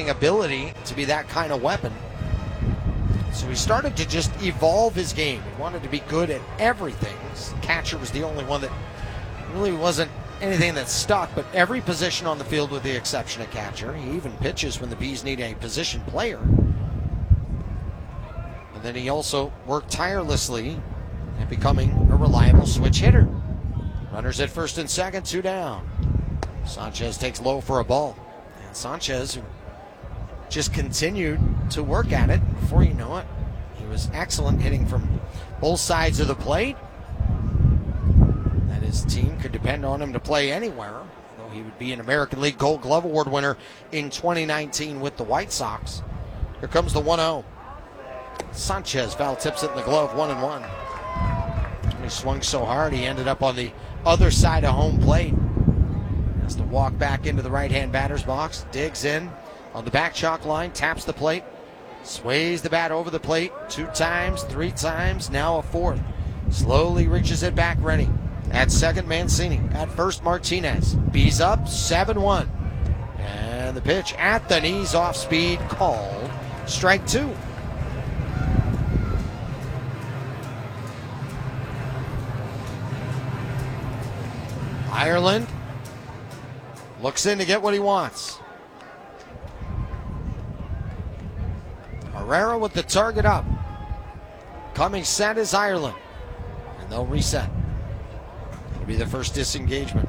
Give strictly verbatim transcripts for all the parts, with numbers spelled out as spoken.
hitting ability to be that kind of weapon. So he started to just evolve his game. He wanted to be good at everything. Catcher was the only one that really wasn't anything that stuck, but every position on the field with the exception of catcher. He even pitches when the Bees need a position player. And then he also worked tirelessly at becoming a reliable switch hitter. Runners at first and second, two down. Sanchez takes low for a ball. And Sanchez just continued to work at it. Before you know it, he was excellent hitting from both sides of the plate. And his team could depend on him to play anywhere, though he would be an American League Gold Glove Award winner in twenty nineteen with the White Sox. Here comes the one oh. Sanchez foul tips it in the glove, one and one. He swung so hard he ended up on the other side of home plate. Has to walk back into the right-hand batter's box, digs in on the back chalk line, taps the plate, sways the bat over the plate two times, three times, now a fourth. Slowly reaches it back ready. At second, Mancini. At first, Martinez. Bees up, seven one. And the pitch at the knees, off speed, called strike two. Ireland looks in to get what he wants. Herrera with the target up. Coming set is Ireland. And they'll reset. It'll be the first disengagement.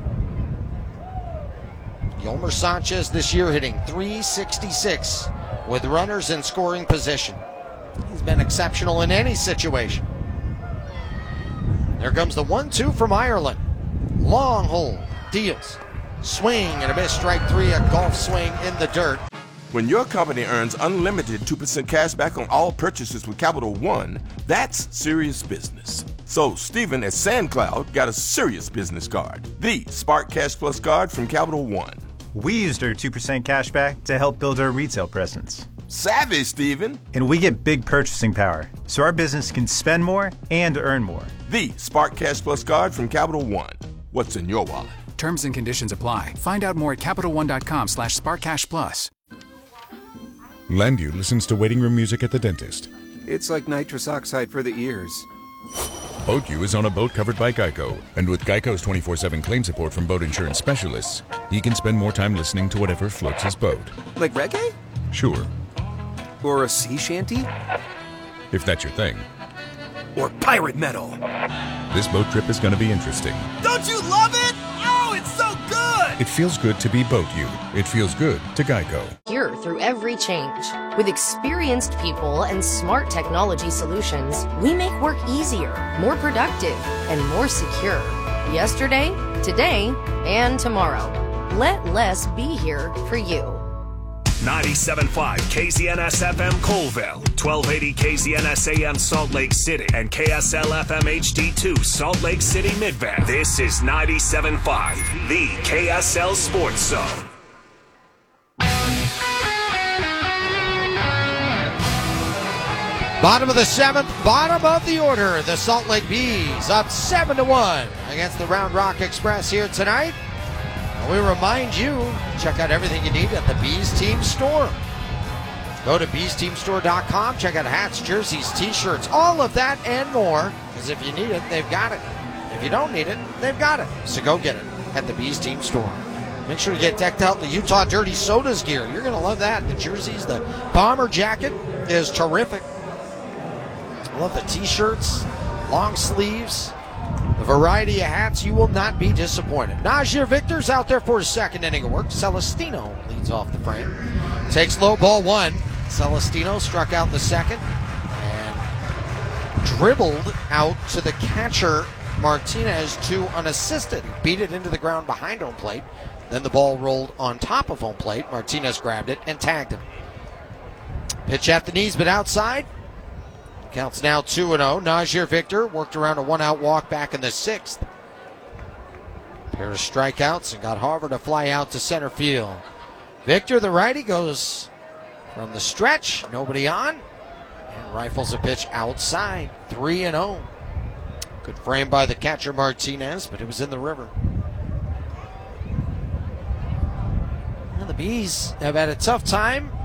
Yolmer Sanchez this year hitting three sixty-six with runners in scoring position. He's been exceptional in any situation. There comes the one two from Ireland. Long hold, deals, swing and a miss, strike three, a golf swing in the dirt. When your company earns unlimited two percent cash back on all purchases with Capital One, that's serious business. So Stephen at SandCloud got a serious business card, the Spark Cash Plus card from Capital One. We used our two percent cash back to help build our retail presence. Savvy, Stephen. And we get big purchasing power, so our business can spend more and earn more. The Spark Cash Plus card from Capital One. What's in your wallet? Terms and conditions apply. Find out more at CapitalOne.com slash SparkCashPlus. Landu listens to waiting room music at the dentist. It's like nitrous oxide for the ears. BoatU is on a boat covered by Geico, and with Geico's twenty-four seven claim support from boat insurance specialists, he can spend more time listening to whatever floats his boat. Like reggae? Sure. Or a sea shanty? If that's your thing. Or pirate metal? This boat trip is going to be interesting. Don't you love it? Oh, it's so good! It feels good to be BoatU. It feels good to Geico. Here through every change. With experienced people and smart technology solutions, we make work easier, more productive, and more secure. Yesterday, today, and tomorrow. Let less be here for you. ninety-seven point five K Z N S F M Colville, twelve eighty K Z N S A M Salt Lake City, and K S L F M H D two Salt Lake City Midvale. This is ninety-seven point five, the K S L Sports Zone. Bottom of the seventh, bottom of the order. The Salt Lake Bees up seven to one against the Round Rock Express here tonight. We remind you, check out everything you need at the Bees Team Store. Go to bees team store dot com, check out hats, jerseys, t-shirts, all of that and more. Because if you need it, they've got it. If you don't need it, they've got it. So go get it at the Bees Team Store. Make sure to get decked out in the Utah Dirty Sodas gear. You're going to love that. The jerseys, the bomber jacket is terrific. I love the t-shirts, long sleeves. A variety of hats, you will not be disappointed. Najir Victor's out there for his second inning of work. Celestino leads off the frame. Takes low, ball one. Celestino struck out the second and dribbled out to the catcher, Martinez, to unassisted. He beat it into the ground behind home plate. Then the ball rolled on top of home plate. Martinez grabbed it and tagged him. Pitch at the knees, but outside. Counts now two and oh. Najir Victor worked around a one-out walk back in the sixth. Pair of strikeouts and got Harvard to fly out to center field. Victor, the righty, goes from the stretch. Nobody on. And rifles a pitch outside. three and oh. Good frame by the catcher Martinez, but it was in the river. And the Bees have had a tough time